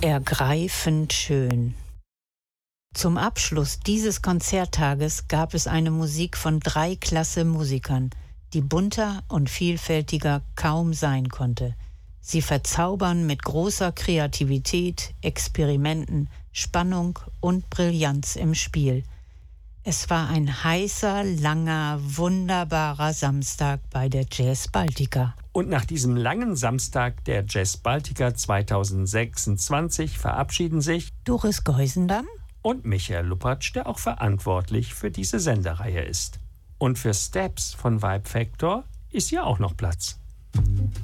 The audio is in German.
Ergreifend schön. Zum Abschluss dieses Konzerttages gab es eine Musik von 3 Klasse-Musikern, die bunter und vielfältiger kaum sein konnte. Sie verzaubern mit großer Kreativität, Experimenten, Spannung und Brillanz im Spiel. Es war ein heißer, langer, wunderbarer Samstag bei der Jazz Baltica. Und nach diesem langen Samstag der Jazz Baltica 2026 verabschieden sich Doris Geusendamm und Michael Lupatsch, der auch verantwortlich für diese Sendereihe ist. Und für Steps von Vibe Factor ist ja auch noch Platz.